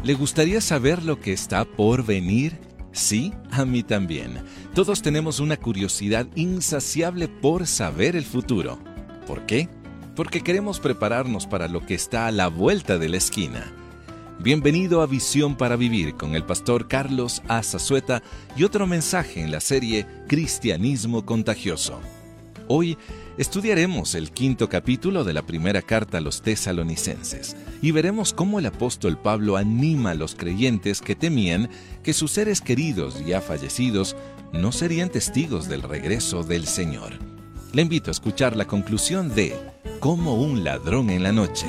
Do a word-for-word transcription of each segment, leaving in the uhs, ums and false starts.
¿Le gustaría saber lo que está por venir? Sí, a mí también. Todos tenemos una curiosidad insaciable por saber el futuro. ¿Por qué? Porque queremos prepararnos para lo que está a la vuelta de la esquina. Bienvenido a Visión para Vivir con el pastor Carlos A. Zazueta y otro mensaje en la serie Cristianismo Contagioso. Hoy estudiaremos el quinto capítulo de la primera carta a los tesalonicenses y veremos cómo el apóstol Pablo anima a los creyentes que temían que sus seres queridos ya fallecidos no serían testigos del regreso del Señor. Le invito a escuchar la conclusión de Como un ladrón en la noche.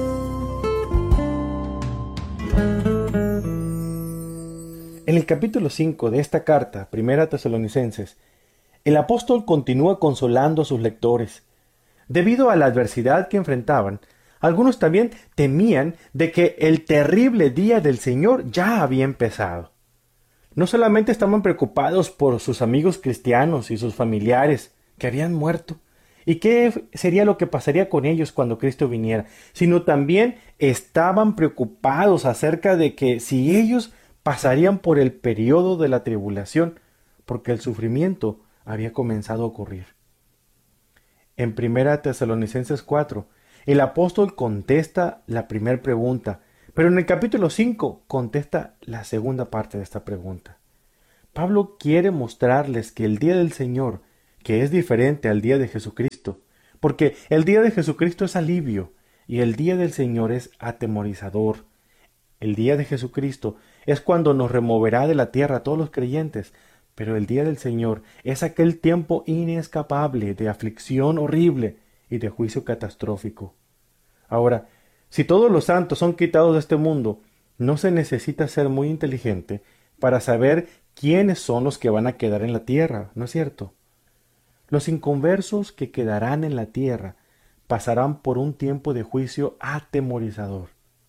En el capítulo cinco de esta carta, Primera Tesalonicenses, el apóstol continúa consolando a sus lectores. Debido a la adversidad que enfrentaban, algunos también temían de que el terrible día del Señor ya había empezado. No solamente estaban preocupados por sus amigos cristianos y sus familiares que habían muerto, y qué sería lo que pasaría con ellos cuando Cristo viniera, sino también estaban preocupados acerca de que si ellos pasarían por el periodo de la tribulación, porque el sufrimiento había comenzado a ocurrir. En Primera Tesalonicenses cuatro, el apóstol contesta la primera pregunta, pero en el capítulo cinco contesta la segunda parte de esta pregunta. Pablo quiere mostrarles que el día del Señor, que es diferente al día de Jesucristo, porque el día de Jesucristo es alivio y el día del Señor es atemorizador. El día de Jesucristo es cuando nos removerá de la tierra a todos los creyentes, pero el día del Señor es aquel tiempo inescapable de aflicción horrible y de juicio catastrófico. Ahora, si todos los santos son quitados de este mundo, no se necesita ser muy inteligente para saber quiénes son los que van a quedar en la tierra, ¿no es cierto? Los inconversos que quedarán en la tierra pasarán por un tiempo de juicio atemorizador.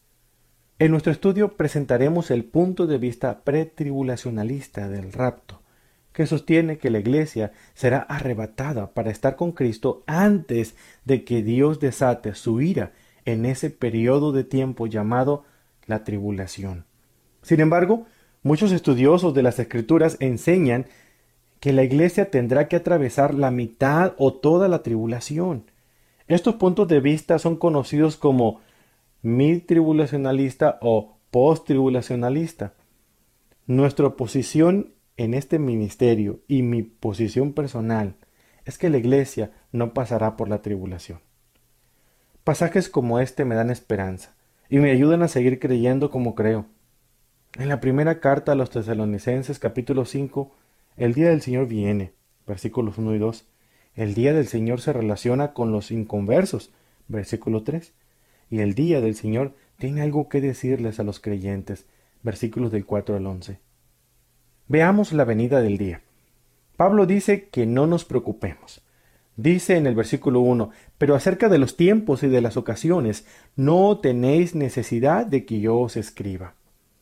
En nuestro estudio presentaremos el punto de vista pretribulacionalista del rapto, que sostiene que la iglesia será arrebatada para estar con Cristo antes de que Dios desate su ira en ese periodo de tiempo llamado la tribulación. Sin embargo, muchos estudiosos de las Escrituras enseñan que la iglesia tendrá que atravesar la mitad o toda la tribulación. Estos puntos de vista son conocidos como mid-tribulacionalista o post-tribulacionalista. Nuestra posición en este ministerio y mi posición personal es que la iglesia no pasará por la tribulación. Pasajes como este me dan esperanza y me ayudan a seguir creyendo como creo. En la primera carta a los tesalonicenses, capítulo cinco, el día del Señor viene, versículos uno y dos. El día del Señor se relaciona con los inconversos, versículo tres. Y el día del Señor tiene algo que decirles a los creyentes, versículos del cuatro al once. Veamos la venida del día. Pablo dice que no nos preocupemos. Dice en el versículo uno, pero acerca de los tiempos y de las ocasiones, no tenéis necesidad de que yo os escriba.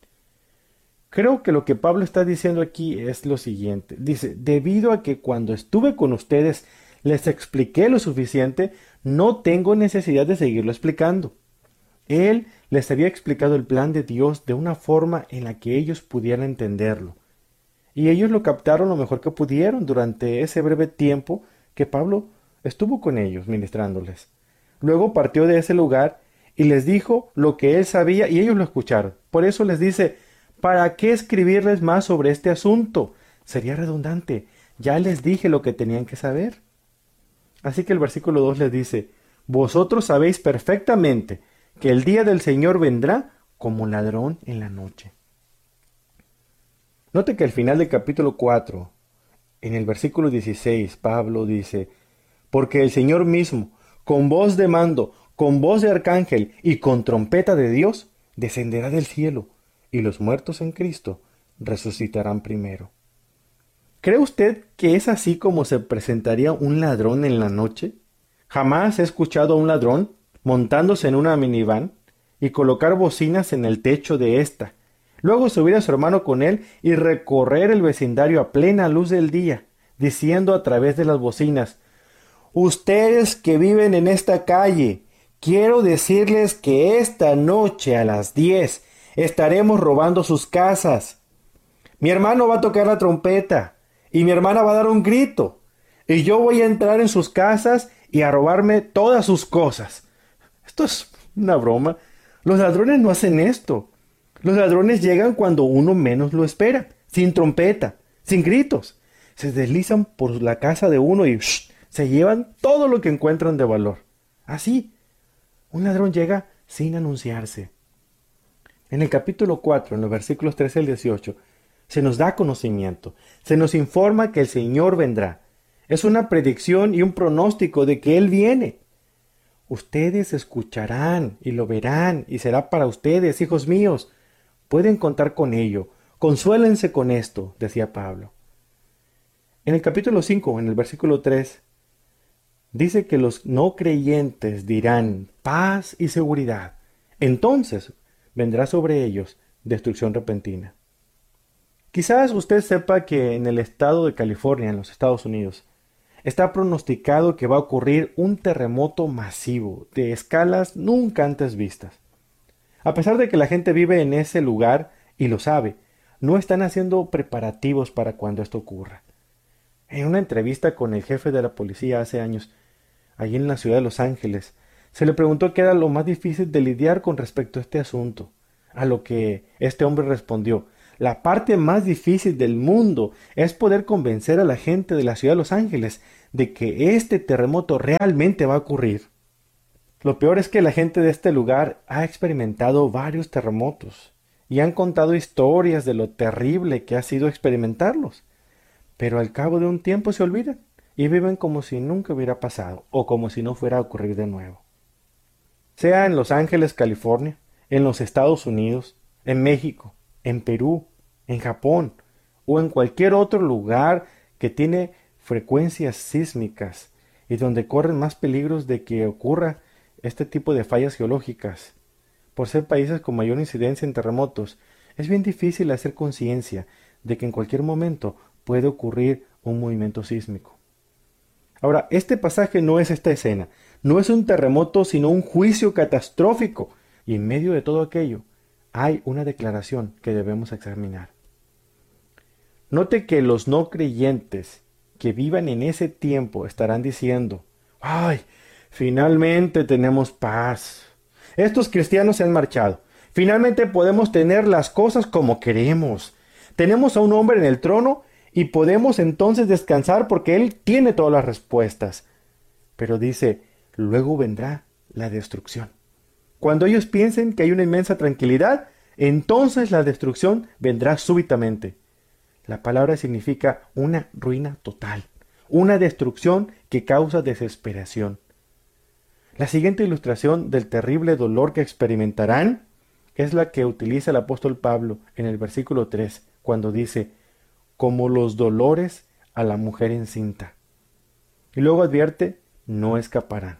Creo que lo que Pablo está diciendo aquí es lo siguiente. Dice, debido a que cuando estuve con ustedes les expliqué lo suficiente, no tengo necesidad de seguirlo explicando. Él les había explicado el plan de Dios de una forma en la que ellos pudieran entenderlo. Y ellos lo captaron lo mejor que pudieron durante ese breve tiempo que Pablo estuvo con ellos ministrándoles. Luego partió de ese lugar y les dijo lo que él sabía y ellos lo escucharon. Por eso les dice, ¿para qué escribirles más sobre este asunto? Sería redundante. Ya les dije lo que tenían que saber. Así que el versículo dos les dice, vosotros sabéis perfectamente que el día del Señor vendrá como ladrón en la noche. Note que al final del capítulo cuatro, en el versículo dieciséis, Pablo dice, porque el Señor mismo, con voz de mando, con voz de arcángel y con trompeta de Dios, descenderá del cielo, y los muertos en Cristo resucitarán primero. ¿Cree usted que es así como se presentaría un ladrón en la noche? Jamás he escuchado a un ladrón montándose en una minivan y colocar bocinas en el techo de ésta, luego subir a su hermano con él y recorrer el vecindario a plena luz del día, diciendo a través de las bocinas, «Ustedes que viven en esta calle, quiero decirles que esta noche a las diez Estaremos robando sus casas. Mi hermano va a tocar la trompeta y mi hermana va a dar un grito. Y yo voy a entrar en sus casas y a robarme todas sus cosas. Esto es una broma. Los ladrones no hacen esto. Los ladrones llegan cuando uno menos lo espera, sin trompeta, sin gritos. Se deslizan por la casa de uno y shh, se llevan todo lo que encuentran de valor. Así, un ladrón llega sin anunciarse. En el capítulo cuatro, en los versículos trece al dieciocho, se nos da conocimiento, se nos informa que el Señor vendrá. Es una predicción y un pronóstico de que Él viene. Ustedes escucharán y lo verán y será para ustedes, hijos míos. Pueden contar con ello. Consuélense con esto, decía Pablo. En el capítulo cinco, en el versículo tres, dice que los no creyentes dirán paz y seguridad. Entonces vendrá sobre ellos destrucción repentina. Quizás usted sepa que en el estado de California, en los Estados Unidos, está pronosticado que va a ocurrir un terremoto masivo de escalas nunca antes vistas. A pesar de que la gente vive en ese lugar y lo sabe, no están haciendo preparativos para cuando esto ocurra. En una entrevista con el jefe de la policía hace años, allí en la ciudad de Los Ángeles, se le preguntó qué era lo más difícil de lidiar con respecto a este asunto, a lo que este hombre respondió: la parte más difícil del mundo es poder convencer a la gente de la ciudad de Los Ángeles de que este terremoto realmente va a ocurrir. Lo peor es que la gente de este lugar ha experimentado varios terremotos y han contado historias de lo terrible que ha sido experimentarlos, pero al cabo de un tiempo se olvidan y viven como si nunca hubiera pasado o como si no fuera a ocurrir de nuevo. Sea en Los Ángeles, California, en los Estados Unidos, en México, en Perú, en Japón o en cualquier otro lugar que tiene frecuencias sísmicas y donde corren más peligros de que ocurra este tipo de fallas geológicas. Por ser países con mayor incidencia en terremotos, es bien difícil hacer conciencia de que en cualquier momento puede ocurrir un movimiento sísmico. Ahora, este pasaje no es esta escena, no es un terremoto, sino un juicio catastrófico, y en medio de todo aquello hay una declaración que debemos examinar. Note que los no creyentes que vivan en ese tiempo estarán diciendo: ¡ay! Finalmente tenemos paz. Estos cristianos se han marchado. Finalmente podemos tener las cosas como queremos. Tenemos a un hombre en el trono y podemos entonces descansar porque Él tiene todas las respuestas. Pero dice, luego vendrá la destrucción. Cuando ellos piensen que hay una inmensa tranquilidad, entonces la destrucción vendrá súbitamente. La palabra significa una ruina total, una destrucción que causa desesperación. La siguiente ilustración del terrible dolor que experimentarán es la que utiliza el apóstol Pablo en el versículo tres, cuando dice, como los dolores a la mujer encinta. Y luego advierte, no escaparán.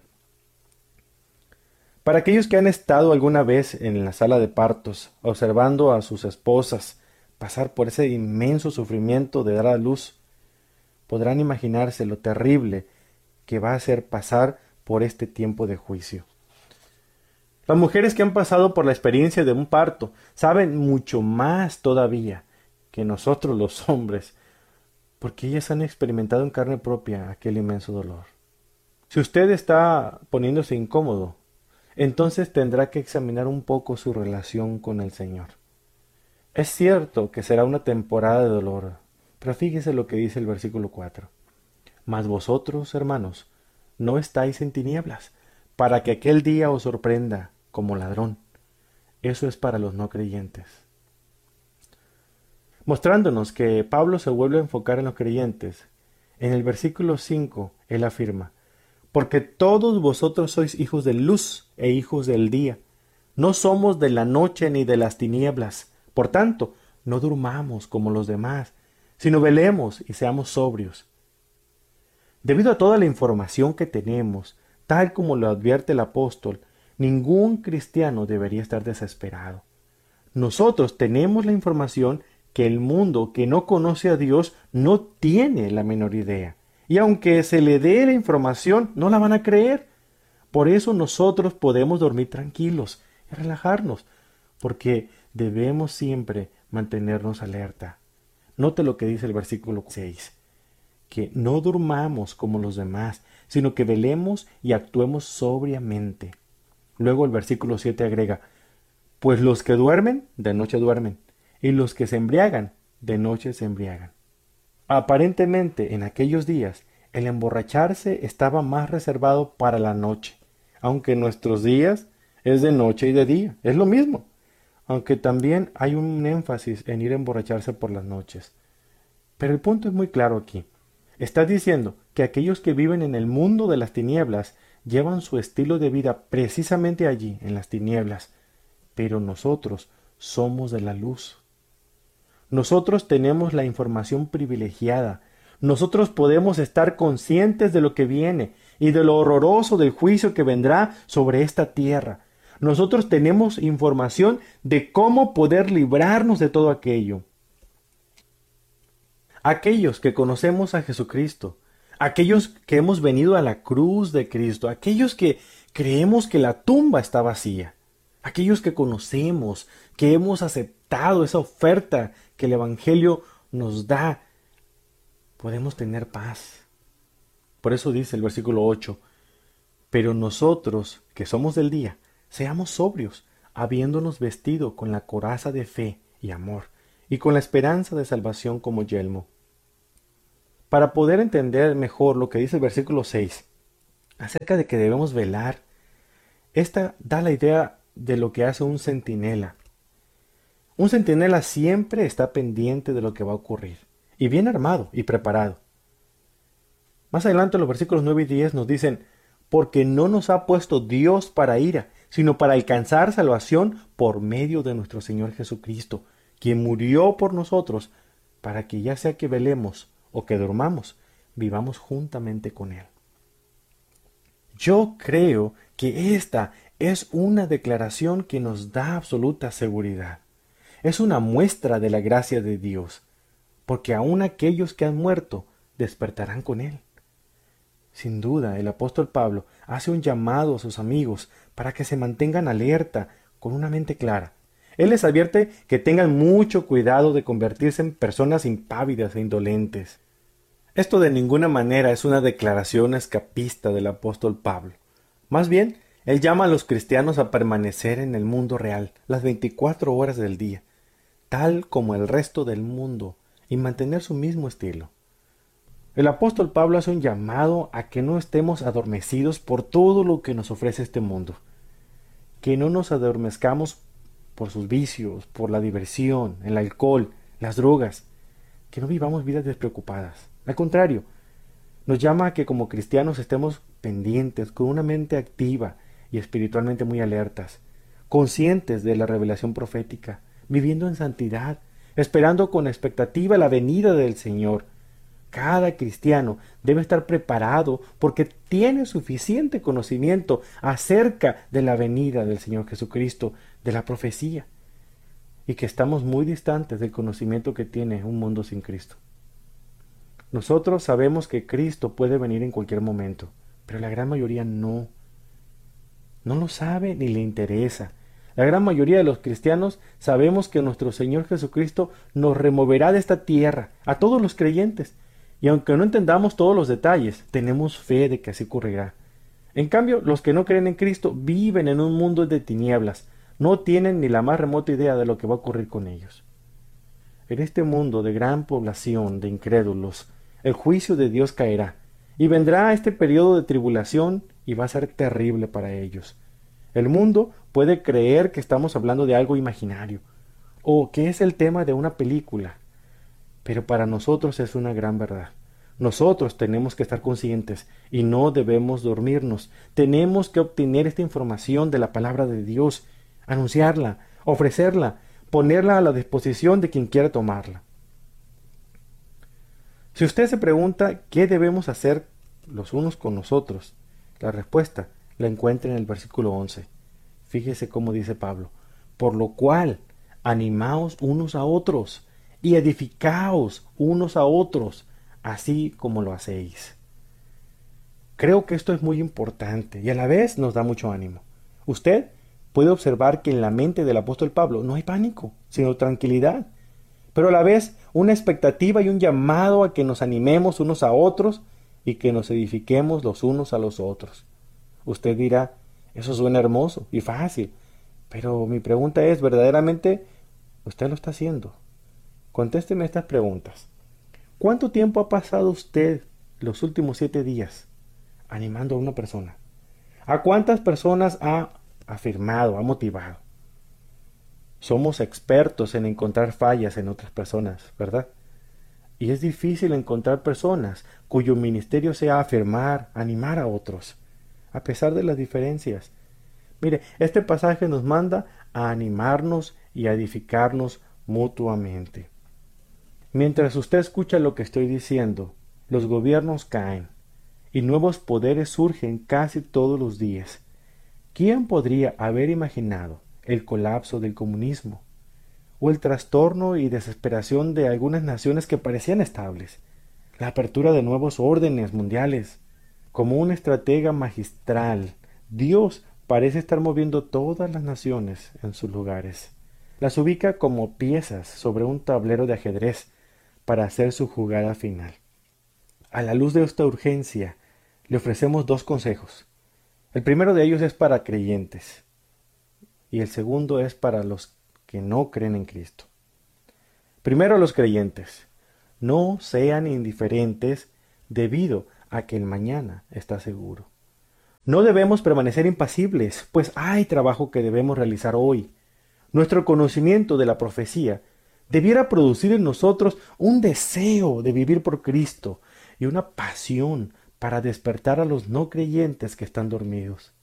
Para aquellos que han estado alguna vez en la sala de partos, observando a sus esposas pasar por ese inmenso sufrimiento de dar a luz, podrán imaginarse lo terrible que va a ser pasar por este tiempo de juicio. Las mujeres que han pasado por la experiencia de un parto saben mucho más todavía que nosotros los hombres, porque ellas han experimentado en carne propia aquel inmenso dolor. Si usted está poniéndose incómodo, entonces tendrá que examinar un poco su relación con el Señor. Es cierto que será una temporada de dolor, pero fíjese lo que dice el versículo cuatro. Mas vosotros, hermanos, no estáis en tinieblas, para que aquel día os sorprenda como ladrón. Eso es para los no creyentes. Mostrándonos que Pablo se vuelve a enfocar en los creyentes, en el versículo cinco él afirma, porque todos vosotros sois hijos de luz e hijos del día. No somos de la noche ni de las tinieblas. Por tanto, no durmamos como los demás, sino velemos y seamos sobrios. Debido a toda la información que tenemos, tal como lo advierte el apóstol, ningún cristiano debería estar desesperado. Nosotros tenemos la información que el mundo que no conoce a Dios no tiene la menor idea. Y aunque se le dé la información, no la van a creer. Por eso nosotros podemos dormir tranquilos y relajarnos, porque debemos siempre mantenernos alerta. Note lo que dice el versículo seis, que no durmamos como los demás, sino que velemos y actuemos sobriamente. Luego el versículo siete agrega, pues los que duermen, de noche duermen, y los que se embriagan, de noche se embriagan. Aparentemente, en aquellos días, el emborracharse estaba más reservado para la noche, aunque en nuestros días es de noche y de día, es lo mismo, aunque también hay un énfasis en ir a emborracharse por las noches. Pero el punto es muy claro aquí. Está diciendo que aquellos que viven en el mundo de las tinieblas llevan su estilo de vida precisamente allí, en las tinieblas, pero nosotros somos de la luz. Nosotros tenemos la información privilegiada. Nosotros podemos estar conscientes de lo que viene y de lo horroroso del juicio que vendrá sobre esta tierra. Nosotros tenemos información de cómo poder librarnos de todo aquello. Aquellos que conocemos a Jesucristo, aquellos que hemos venido a la cruz de Cristo, aquellos que creemos que la tumba está vacía, aquellos que conocemos, que hemos aceptado esa oferta que el Evangelio nos da, podemos tener paz. Por eso dice el versículo ocho, pero nosotros, que somos del día, seamos sobrios, habiéndonos vestido con la coraza de fe y amor, y con la esperanza de salvación como yelmo. Para poder entender mejor lo que dice el versículo seis, acerca de que debemos velar, esta da la idea de lo que hace un centinela. Un centinela siempre está pendiente de lo que va a ocurrir, y bien armado y preparado. Más adelante los versículos nueve y diez nos dicen, porque no nos ha puesto Dios para ira, sino para alcanzar salvación por medio de nuestro Señor Jesucristo, quien murió por nosotros, para que ya sea que velemos o que durmamos, vivamos juntamente con Él. Yo creo que esta es una declaración que nos da absoluta seguridad. Es una muestra de la gracia de Dios, porque aun aquellos que han muerto despertarán con Él. Sin duda, el apóstol Pablo hace un llamado a sus amigos para que se mantengan alerta, con una mente clara. Él les advierte que tengan mucho cuidado de convertirse en personas impávidas e indolentes. Esto de ninguna manera es una declaración escapista del apóstol Pablo. Más bien, él llama a los cristianos a permanecer en el mundo real las veinticuatro horas del día, tal como el resto del mundo, y mantener su mismo estilo. El apóstol Pablo hace un llamado a que no estemos adormecidos por todo lo que nos ofrece este mundo, que no nos adormezcamos por sus vicios, por la diversión, el alcohol, las drogas, que no vivamos vidas despreocupadas. Al contrario, nos llama a que como cristianos estemos pendientes, con una mente activa y espiritualmente muy alertas, conscientes de la revelación profética, viviendo en santidad, esperando con expectativa la venida del Señor. Cada cristiano debe estar preparado porque tiene suficiente conocimiento acerca de la venida del Señor Jesucristo, de la profecía, y que estamos muy distantes del conocimiento que tiene un mundo sin Cristo. Nosotros sabemos que Cristo puede venir en cualquier momento, pero la gran mayoría no. No lo sabe ni le interesa. La gran mayoría de los cristianos sabemos que nuestro Señor Jesucristo nos removerá de esta tierra, a todos los creyentes, y aunque no entendamos todos los detalles, tenemos fe de que así ocurrirá. En cambio, los que no creen en Cristo viven en un mundo de tinieblas, no tienen ni la más remota idea de lo que va a ocurrir con ellos. En este mundo de gran población de incrédulos, el juicio de Dios caerá, y vendrá este periodo de tribulación y va a ser terrible para ellos. El mundo puede creer que estamos hablando de algo imaginario, o que es el tema de una película, pero para nosotros es una gran verdad. Nosotros tenemos que estar conscientes y no debemos dormirnos. Tenemos que obtener esta información de la palabra de Dios, anunciarla, ofrecerla, ponerla a la disposición de quien quiera tomarla. Si usted se pregunta qué debemos hacer los unos con los otros, la respuesta la encuentra en el versículo once. Fíjese cómo dice Pablo, por lo cual animaos unos a otros y edificaos unos a otros, así como lo hacéis. Creo que esto es muy importante y a la vez nos da mucho ánimo. Usted puede observar que en la mente del apóstol Pablo no hay pánico, sino tranquilidad, pero a la vez una expectativa y un llamado a que nos animemos unos a otros y que nos edifiquemos los unos a los otros. Usted dirá, eso suena hermoso y fácil, pero mi pregunta es, ¿verdaderamente usted lo está haciendo? Contésteme estas preguntas. ¿Cuánto tiempo ha pasado usted los últimos siete días animando a una persona? ¿A cuántas personas ha afirmado, ha motivado? Somos expertos en encontrar fallas en otras personas, ¿verdad? Y es difícil encontrar personas cuyo ministerio sea afirmar, animar a otros, a pesar de las diferencias. Mire, este pasaje nos manda a animarnos y a edificarnos mutuamente. Mientras usted escucha lo que estoy diciendo, los gobiernos caen y nuevos poderes surgen casi todos los días. ¿Quién podría haber imaginado el colapso del comunismo o el trastorno y desesperación de algunas naciones que parecían estables, la apertura de nuevos órdenes mundiales? Como un estratega magistral, Dios parece estar moviendo todas las naciones en sus lugares. Las ubica como piezas sobre un tablero de ajedrez para hacer su jugada final. A la luz de esta urgencia, le ofrecemos dos consejos. El primero de ellos es para creyentes y el segundo es para los que no creen en Cristo. Primero, los creyentes. No sean indiferentes debido a que el mañana está seguro. No debemos permanecer impasibles, pues hay trabajo que debemos realizar hoy. Nuestro conocimiento de la profecía debiera producir en nosotros un deseo de vivir por Cristo y una pasión para despertar a los no creyentes que están dormidos.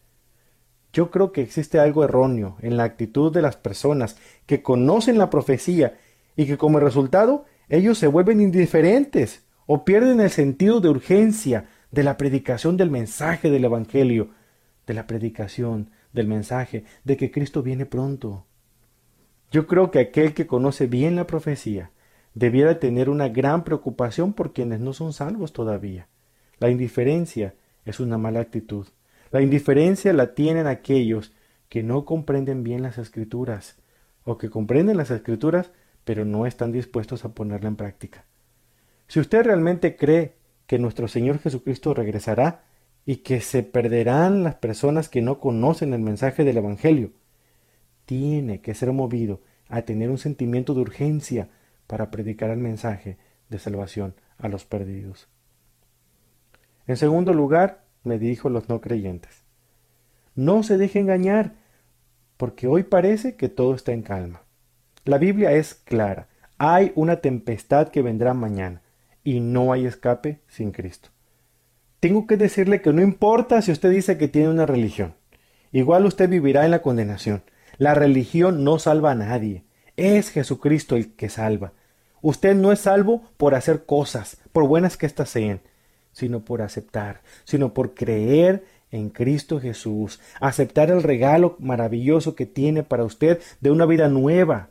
Yo creo que existe algo erróneo en la actitud de las personas que conocen la profecía y que como resultado ellos se vuelven indiferentes o pierden el sentido de urgencia de la predicación del mensaje del Evangelio, de la predicación del mensaje de que Cristo viene pronto. Yo creo que aquel que conoce bien la profecía debiera tener una gran preocupación por quienes no son salvos todavía. La indiferencia es una mala actitud. La indiferencia la tienen aquellos que no comprenden bien las Escrituras, o que comprenden las Escrituras pero no están dispuestos a ponerla en práctica. Si usted realmente cree que nuestro Señor Jesucristo regresará y que se perderán las personas que no conocen el mensaje del Evangelio, tiene que ser movido a tener un sentimiento de urgencia para predicar el mensaje de salvación a los perdidos. En segundo lugar, me dijo los no creyentes, no se deje engañar, porque hoy parece que todo está en calma. La Biblia es clara, hay una tempestad que vendrá mañana, y no hay escape sin Cristo. Tengo que decirle que no importa si usted dice que tiene una religión, igual usted vivirá en la condenación. La religión no salva a nadie, es Jesucristo el que salva. Usted no es salvo por hacer cosas, por buenas que éstas sean, sino por aceptar, sino por creer en Cristo Jesús, aceptar el regalo maravilloso que tiene para usted de una vida nueva.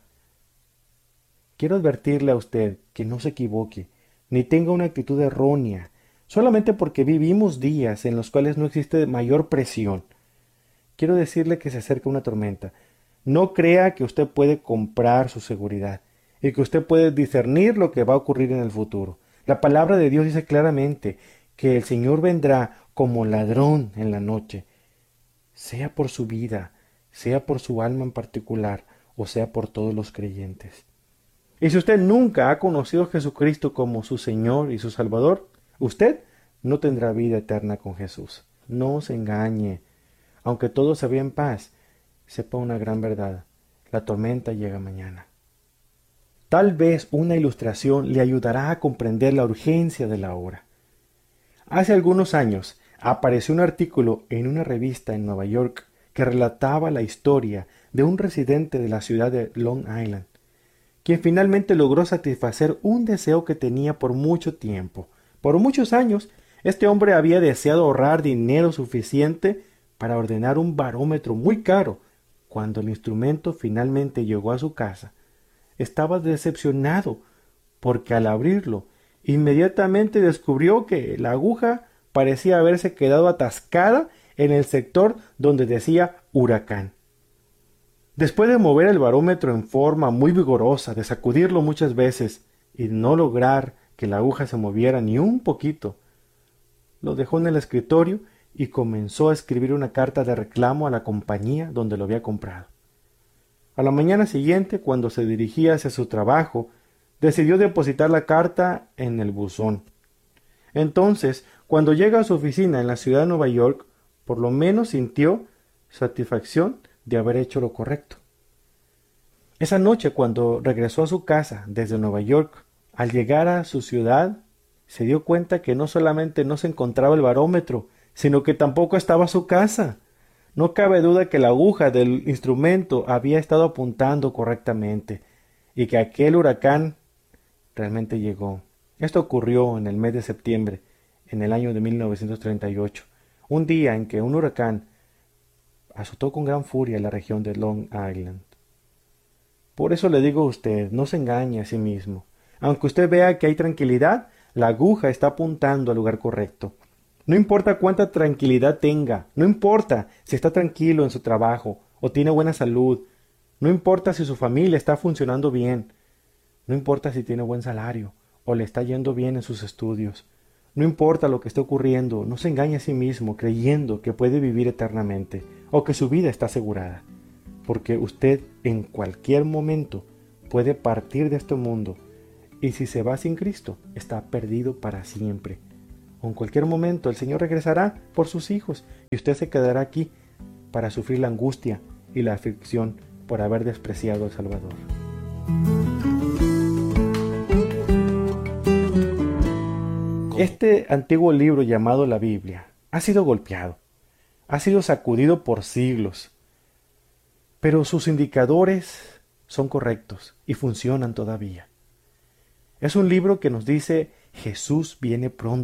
Quiero advertirle a usted que no se equivoque, ni tenga una actitud errónea, solamente porque vivimos días en los cuales no existe mayor presión. Quiero decirle que se acerca una tormenta. No crea que usted puede comprar su seguridad y que usted puede discernir lo que va a ocurrir en el futuro. La palabra de Dios dice claramente que el Señor vendrá como ladrón en la noche, sea por su vida, sea por su alma en particular, o sea por todos los creyentes. Y si usted nunca ha conocido a Jesucristo como su Señor y su Salvador, usted no tendrá vida eterna con Jesús. No se engañe. Aunque todo se vea en paz, sepa una gran verdad. La tormenta llega mañana. Tal vez una ilustración le ayudará a comprender la urgencia de la hora. Hace algunos años apareció un artículo en una revista en Nueva York que relataba la historia de un residente de la ciudad de Long Island, quien finalmente logró satisfacer un deseo que tenía por mucho tiempo. Por muchos años, este hombre había deseado ahorrar dinero suficiente para ordenar un barómetro muy caro. Cuando el instrumento finalmente llegó a su casa, estaba decepcionado porque al abrirlo, inmediatamente descubrió que la aguja parecía haberse quedado atascada en el sector donde decía huracán. Después de mover el barómetro en forma muy vigorosa, de sacudirlo muchas veces y no lograr que la aguja se moviera ni un poquito, lo dejó en el escritorio y comenzó a escribir una carta de reclamo a la compañía donde lo había comprado. A la mañana siguiente, cuando se dirigía hacia su trabajo, decidió depositar la carta en el buzón. Entonces, cuando llega a su oficina en la ciudad de Nueva York, por lo menos sintió satisfacción de haber hecho lo correcto. Esa noche, cuando regresó a su casa desde Nueva York, al llegar a su ciudad, se dio cuenta que no solamente no se encontraba el barómetro, sino que tampoco estaba su casa. No cabe duda que la aguja del instrumento había estado apuntando correctamente y que aquel huracán realmente llegó. Esto ocurrió en el mes de septiembre, en el año de mil novecientos treinta y ocho, un día en que un huracán azotó con gran furia la región de Long Island. Por eso le digo a usted, no se engañe a sí mismo. Aunque usted vea que hay tranquilidad, la aguja está apuntando al lugar correcto. No importa cuánta tranquilidad tenga, no importa si está tranquilo en su trabajo o tiene buena salud, no importa si su familia está funcionando bien, no importa si tiene buen salario o le está yendo bien en sus estudios, no importa lo que esté ocurriendo, no se engañe a sí mismo creyendo que puede vivir eternamente o que su vida está asegurada, porque usted en cualquier momento puede partir de este mundo y si se va sin Cristo está perdido para siempre. O en cualquier momento el Señor regresará por sus hijos y usted se quedará aquí para sufrir la angustia y la aflicción por haber despreciado al Salvador. Este antiguo libro llamado la Biblia ha sido golpeado, ha sido sacudido por siglos, pero sus indicadores son correctos y funcionan todavía. Es un libro que nos dice Jesús viene pronto.